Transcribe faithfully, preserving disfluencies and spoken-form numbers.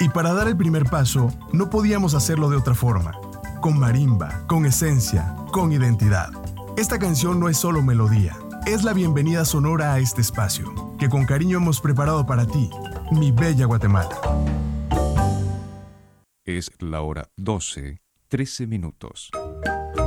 Y para dar el primer paso, no podíamos hacerlo de otra forma. Con marimba, con esencia, con identidad. Esta canción no es solo melodía, es la bienvenida sonora a este espacio, que con cariño hemos preparado para ti, mi bella Guatemala. Es la hora doce, trece minutos.